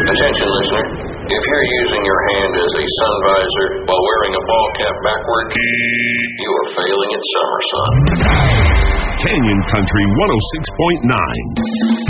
Attention, listener. If you're using your hand as a sun visor while wearing a ball cap backward, you are failing at summer, son. Canyon Country 106.9.